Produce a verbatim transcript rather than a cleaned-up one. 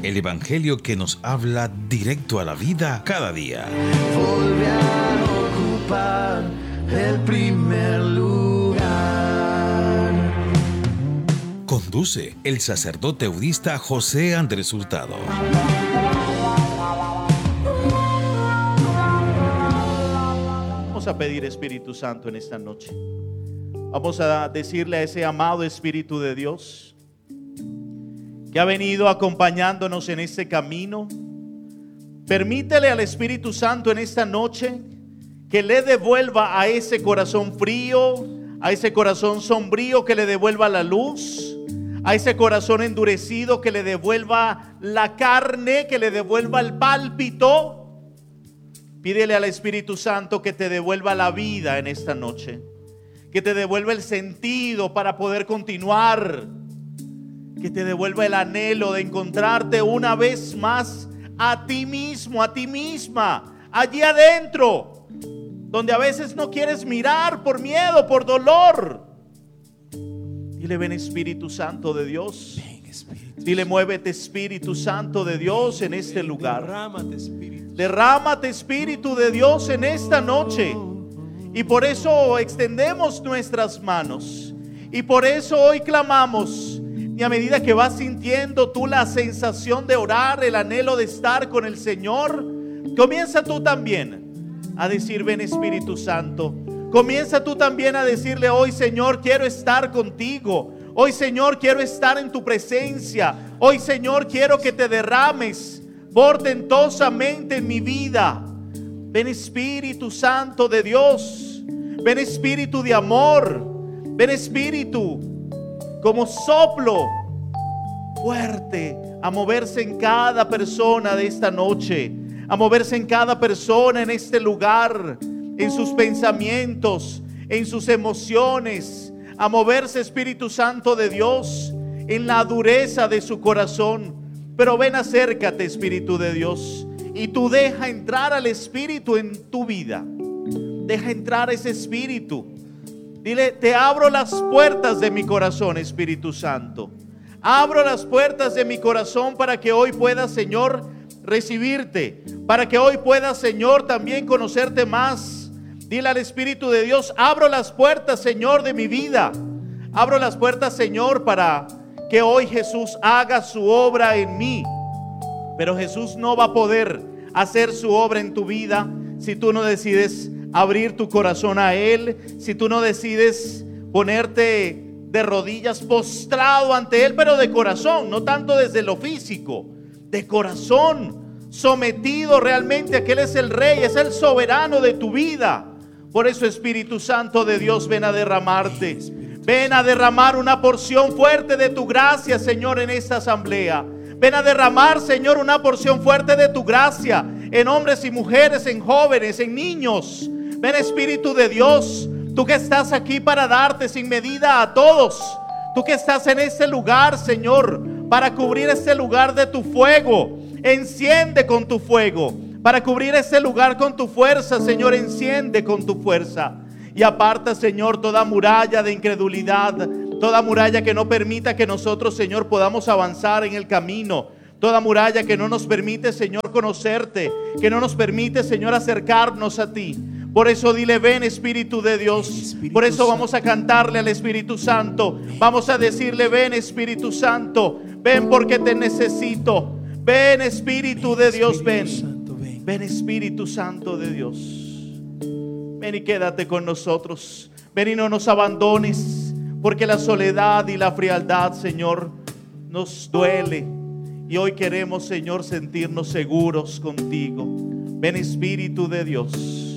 el evangelio que nos habla directo a la vida cada día. Vuelve a ocupar el primer lugar. Conduce el sacerdote budista José Andrés Hurtado. Vamos a pedir Espíritu Santo en esta noche. Vamos a decirle a ese amado Espíritu de Dios que ha venido acompañándonos en este camino. Permítele al Espíritu Santo en esta noche que le devuelva a ese corazón frío, a ese corazón sombrío, que le devuelva la luz, a ese corazón endurecido, que le devuelva la carne, que le devuelva el pálpito. Pídele al Espíritu Santo que te devuelva la vida en esta noche, que te devuelva el sentido para poder continuar, que te devuelva el anhelo de encontrarte una vez más a ti mismo, a ti misma, allí adentro, donde a veces no quieres mirar por miedo, por dolor. Dile: ven Espíritu Santo de Dios. Dile: muévete Espíritu Santo de Dios en este lugar. Derrámate, Espíritu. Derrámate Espíritu de Dios en esta noche. Y por eso extendemos nuestras manos. Y por eso hoy clamamos. Y a medida que vas sintiendo tú la sensación de orar, el anhelo de estar con el Señor, comienza tú también a decir: ven Espíritu Santo. Comienza tú también a decirle: hoy Señor quiero estar contigo. Hoy Señor quiero estar en tu presencia. Hoy Señor quiero que te derrames portentosamente en mi vida. Ven Espíritu Santo de Dios. Ven Espíritu de amor. Ven Espíritu como soplo fuerte a moverse en cada persona de esta noche, a moverse en cada persona en este lugar, en sus pensamientos, en sus emociones, a moverse Espíritu Santo de Dios en la dureza de su corazón. Pero ven, acércate Espíritu de Dios, y tú deja entrar al Espíritu en tu vida. Deja entrar ese Espíritu. Dile: te abro las puertas de mi corazón, Espíritu Santo. Abro las puertas de mi corazón para que hoy pueda, Señor, recibirte. Para que hoy pueda, Señor, también conocerte más. Dile al Espíritu de Dios: abro las puertas, Señor, de mi vida. Abro las puertas, Señor, para que hoy Jesús haga su obra en mí. Pero Jesús no va a poder hacer su obra en tu vida si tú no decides abrir tu corazón a Él, si tú no decides ponerte de rodillas postrado ante Él, pero de corazón, no tanto desde lo físico, de corazón, sometido realmente a que Él es el Rey, es el soberano de tu vida. Por eso, Espíritu Santo de Dios, ven a derramarte, ven a derramar una porción fuerte de tu gracia, Señor, en esta asamblea. Ven a derramar, Señor, una porción fuerte de tu gracia en hombres y mujeres, en jóvenes, en niños. Ven Espíritu de Dios, tú que estás aquí para darte sin medida a todos. Tú que estás en este lugar, Señor, para cubrir este lugar de tu fuego. Enciende con tu fuego. Para cubrir este lugar con tu fuerza, Señor, enciende con tu fuerza. Y aparta, Señor, toda muralla de incredulidad, toda muralla que no permita que nosotros, Señor, podamos avanzar en el camino. Toda muralla que no nos permite, Señor, conocerte, que no nos permite, Señor, acercarnos a ti. Por eso dile: ven Espíritu de Dios. Por eso vamos a cantarle al Espíritu Santo. Vamos a decirle: ven Espíritu Santo. Ven porque te necesito. Ven Espíritu de Dios, ven. Ven Espíritu Santo de Dios. Ven y quédate con nosotros. Ven y no nos abandones, porque la soledad y la frialdad, Señor, nos duele. Y hoy queremos, Señor, sentirnos seguros contigo. Ven Espíritu de Dios.